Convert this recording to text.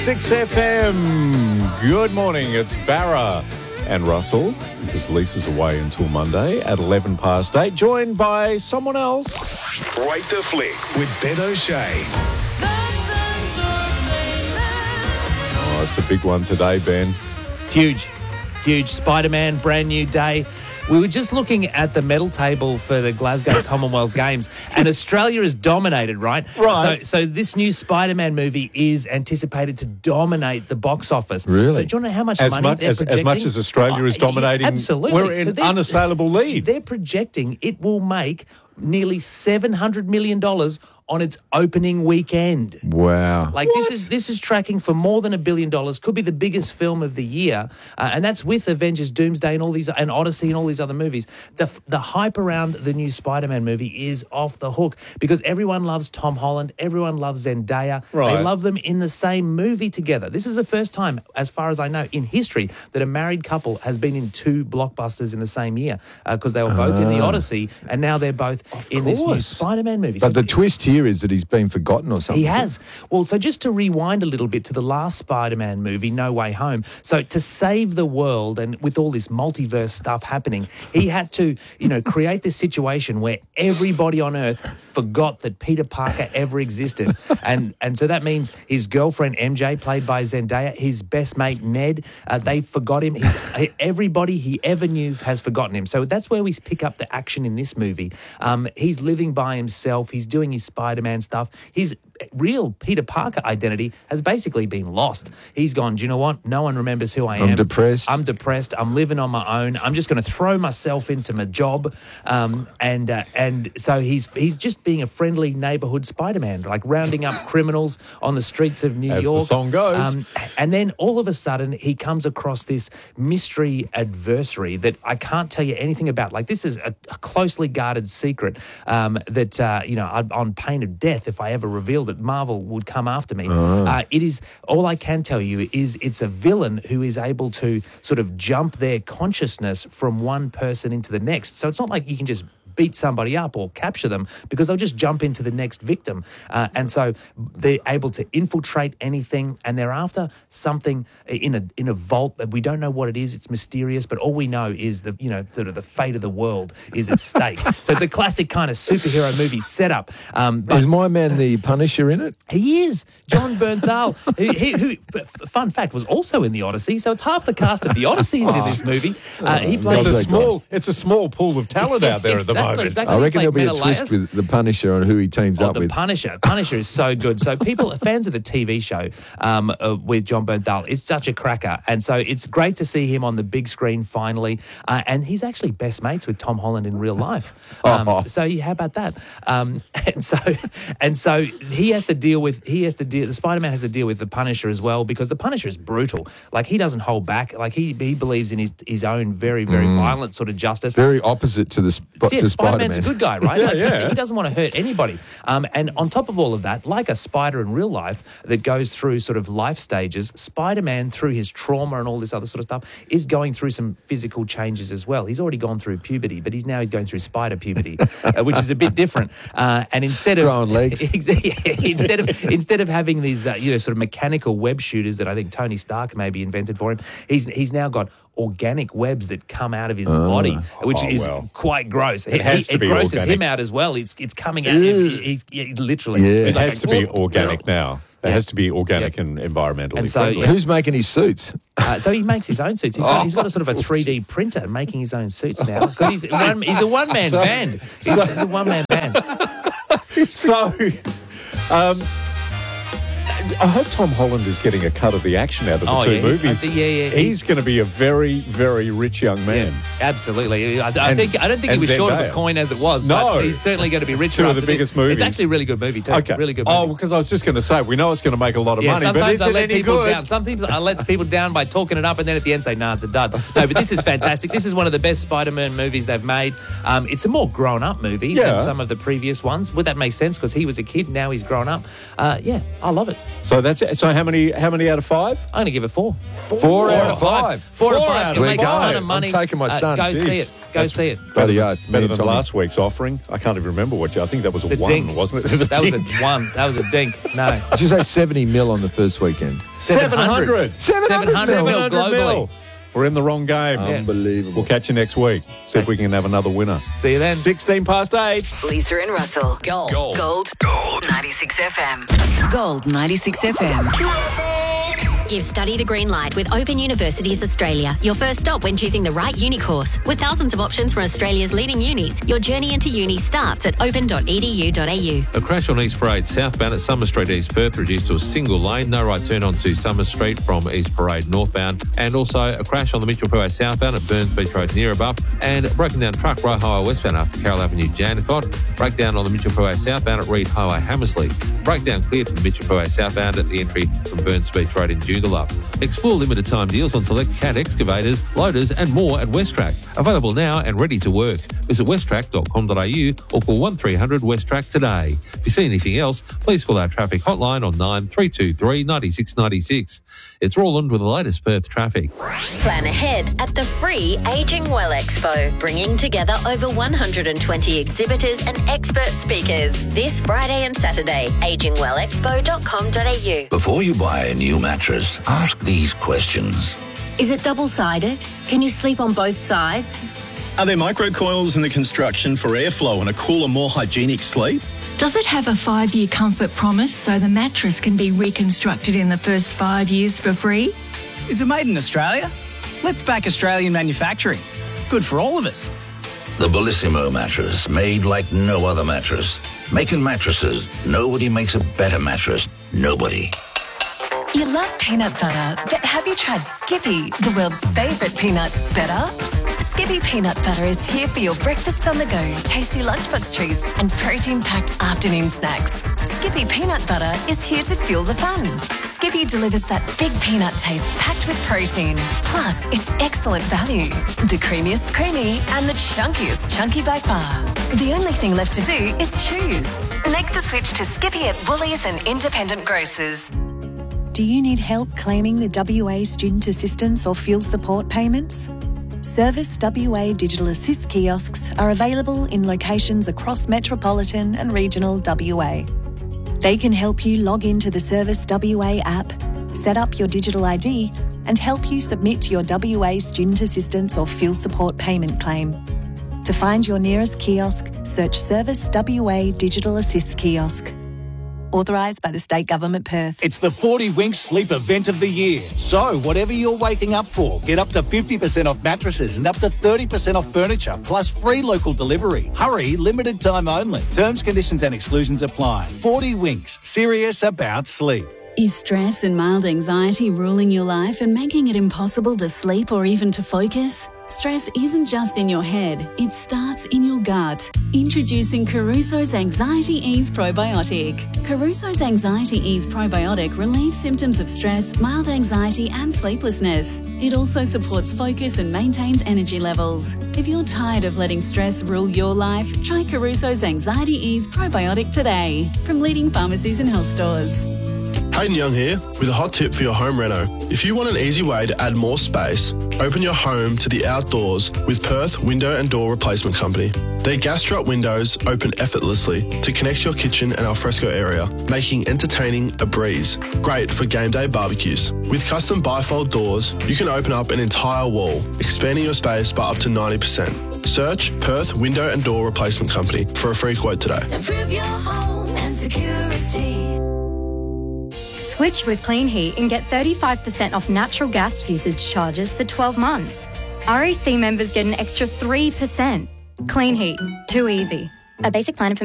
6FM. Good morning. It's Barra and Russell, because Lisa's away until Monday at 11 past 8, joined by someone else. Break the Flick with Ben O'Shea. Oh, it's a big one today, Ben. Huge. Spider-Man, brand new day. We were just looking at the medal table for the Glasgow Commonwealth Games, and Australia is dominated, right? Right. So this new Spider-Man movie is anticipated to dominate the box office. Really? So do you want to know how much As money they're projecting? as much as Australia is dominating, absolutely. we're in they're- unassailable lead. They're projecting it will make nearly $700 million on its opening weekend. Wow. Like this is tracking for more than $1 billion. Could be the biggest film of the year, and that's with Avengers: Doomsday and all these, and Odyssey and all these other movies. The hype around the new Spider-Man movie is off the hook because everyone loves Tom Holland, everyone loves Zendaya. Right. They love them in the same movie together. This is the first time, as far as I know, in history that a married couple has been in two blockbusters in the same year because they were both in the Odyssey, and now they're both in this new Spider-Man movie. But the twist here is that he's been forgotten or something. He has. Well, so just to rewind a little bit to the last Spider-Man movie, No Way Home. So to save the world and with all this multiverse stuff happening, he had to, create this situation where everybody on Earth forgot that Peter Parker ever existed. And so that means his girlfriend MJ, played by Zendaya, his best mate Ned, they forgot him. Everybody he ever knew has forgotten him. So that's where we pick up the action in this movie. He's living by himself. He's doing his Spider-Man stuff. His real Peter Parker identity has basically been lost. He's gone, do you know what? No one remembers who I am. I'm depressed. I'm living on my own. I'm just going to throw myself into my job. And so he's just being a friendly neighborhood Spider-Man, like rounding up criminals on the streets of New As York. the song goes. And then all of a sudden he comes across this mystery adversary that I can't tell you anything about. Like this is a closely guarded secret that, on pain of death, if I ever revealed it, Marvel would come after me. It is, all I can tell you is it's a villain who is able to sort of jump their consciousness from one person into the next. So it's not like you can just beat somebody up or capture them because they'll just jump into the next victim. And so they're able to infiltrate anything, and they're after something in a vault that we don't know what it is. It's mysterious, but all we know is sort of the fate of the world is at stake. So it's a classic kind of superhero movie setup. But Is my man the Punisher in it? he is John Bernthal, who fun fact, was also in the Odyssey. So it's half the cast of the Odyssey is in this movie. He plays It's a small pool of talent out there at the moment. Exactly. I reckon He there'll be a played twist Menelaus. with the Punisher on who he teams up The with. Punisher. Punisher is so good. So fans of the TV show with John Bernthal, it's such a cracker. And so it's great to see him on the big screen finally. And he's actually best mates with Tom Holland in real life. So how about that? And so he has to deal with, the Spider-Man has to deal with the Punisher as well, because the Punisher is brutal. Like he doesn't hold back. Like he believes in his own very, very violent sort of justice. Very opposite to Spider-Man's Spider-Man. a good guy, right? He doesn't want to hurt anybody. And on top of all of that, like a spider in real life that goes through sort of life stages, Spider-Man, through his trauma and all this other sort of stuff, is going through some physical changes as well. He's already gone through puberty, but he's going through spider puberty, which is a bit different. And instead of growing legs, instead of having these sort of mechanical web shooters that I think Tony Stark maybe invented for him, he's now got organic webs that come out of his body, which is quite gross. It grosses organic. him out as well. It's coming out. He's literally. Yeah. It has to be organic now. It has to be organic and environmentally And so, friendly. Who's making his suits? So he makes his own suits. He's got a sort of a 3D printer making his own suits now because he's a one-man band. He's a one-man band. So, I hope Tom Holland is getting a cut of the action out of the two movies. He's going to be a very, very rich young man. Yeah, absolutely. I don't think he was short of a coin as it was. No, but he's certainly going to be richer. Two of the after biggest this. movies. It's actually a really good movie too. Okay. Really good movie. Oh, because I was just going to say, we know it's going to make a lot of money, but is sometimes I it let any people good? down. Sometimes I let people down by talking it up, and then at the end say, "Nah, it's a dud." No, but this is fantastic. This is one of the best Spider-Man movies they've made. It's a more grown-up movie than some of the previous ones. Would that make sense? Because he was a kid, now he's grown up. I love it. So that's it. So how many out of 5? I'm going to give it 4. 4 out of 5. 4 out of Four 5. out You'll of make a ton five. of money. I'm taking my son. Go see Jeez. it. Go see it. Bloody oath. Me Better and than Tommy. last week's offering. I can't even remember what I think that was a The 1, dink. wasn't it? That was a 1. That was a dink. No. Did you say 70 mil on the first weekend? 700. 700 mil 700 globally. mil. We're in the wrong game. Unbelievable. We'll catch you next week. See if we can have another winner. See you then. 16 past 8. Lisa and Russell. Gold. 96 FM. Gold 96 FM. Give study the green light with Open Universities Australia. Your first stop when choosing the right uni course. With thousands of options from Australia's leading unis, your journey into uni starts at open.edu.au. A crash on East Parade southbound at Summer Street, East Perth, reduced to a single lane. No right turn onto Summer Street from East Parade northbound. And also a crash on the Mitchell Freeway southbound at Burns Beach Road near Buff. And broken down truck right highway westbound after Carroll Avenue, Jandakot. Breakdown on the Mitchell Freeway southbound at Reed Highway, Hammersley. Breakdown clear to the Mitchell Freeway southbound at the entry from Burns Beach Road in Joondalup. Explore limited time deals on select Cat excavators, loaders and more at Westrac. Available now and ready to work. Visit westrac.com.au or call 1300 Westrac today. If you see anything else, please call our traffic hotline on 9323 9696. It's Roland with the latest Perth traffic. Plan ahead at the free Ageing Well Expo, bringing together over 120 exhibitors and expert speakers. This Friday and Saturday, agingwellexpo.com.au. Before you buy a new mattress, ask these questions. Is it double-sided? Can you sleep on both sides? Are there microcoils in the construction for airflow and a cooler, more hygienic sleep? Does it have a 5-year comfort promise so the mattress can be reconstructed in the first 5 years for free? Is it made in Australia? Let's back Australian manufacturing. It's good for all of us. The Bellissimo mattress, made like no other mattress. Making mattresses, nobody makes a better mattress. Nobody. You love peanut butter, but have you tried Skippy, the world's favourite peanut butter? Skippy peanut butter is here for your breakfast on the go, tasty lunchbox treats and protein-packed afternoon snacks. Skippy peanut butter is here to fuel the fun. Skippy delivers that big peanut taste packed with protein. Plus, it's excellent value. The creamiest creamy and the chunkiest chunky by far. The only thing left to do is choose. Make the switch to Skippy at Woolies and independent grocers. Do you need help claiming the WA student assistance or fuel support payments? Service WA Digital Assist kiosks are available in locations across metropolitan and regional WA. They can help you log into the Service WA app, set up your digital ID, and help you submit your WA student assistance or fuel support payment claim. To find your nearest kiosk, search Service WA Digital Assist kiosk. Authorised by the State Government Perth. It's the 40 Winks Sleep Event of the Year. So, whatever you're waking up for, get up to 50% off mattresses and up to 30% off furniture, plus free local delivery. Hurry, limited time only. Terms, conditions and exclusions apply. 40 Winks, serious about sleep. Is stress and mild anxiety ruling your life and making it impossible to sleep or even to focus? Stress isn't just in your head, it starts in your gut. Introducing Caruso's Anxiety Ease Probiotic. Caruso's Anxiety Ease Probiotic relieves symptoms of stress, mild anxiety and sleeplessness. It also supports focus and maintains energy levels. If you're tired of letting stress rule your life, try Caruso's Anxiety Ease Probiotic today from leading pharmacies and health stores. Hayden Young here with a hot tip for your home reno. If you want an easy way to add more space, open your home to the outdoors with Perth Window and Door Replacement Company. Their gas drop windows open effortlessly to connect your kitchen and alfresco area, making entertaining a breeze. Great for game day barbecues. With custom bifold doors, you can open up an entire wall, expanding your space by up to 90%. Search Perth Window and Door Replacement Company for a free quote today. Improve your home and security. Switch with Clean Heat and get 35% off natural gas usage charges for 12 months. REC members get an extra 3%. Clean Heat. Too easy. A basic plan of